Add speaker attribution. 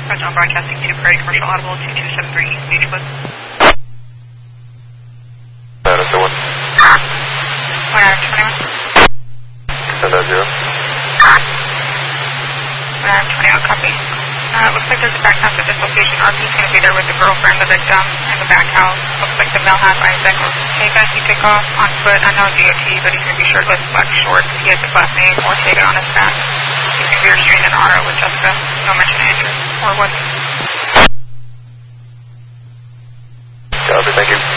Speaker 1: Southbound broadcasting to Prairie Commercial Audible 2273 East Beechwood.
Speaker 2: That's the one.
Speaker 1: 1921.
Speaker 2: Send that 0.
Speaker 1: 21, copy. Looks like there's a back house at this location. RP's going to be there with the girlfriend, the victim, and the back house. Looks like the male has Isaac Ortega. He took off on foot, unknown DOT, but he's going to be shirtless, black shorts. He has his last name, Ortega, on his back. He's going to be restrained in auto with Jessica. No mention of interest or what.
Speaker 2: Copy, thank you.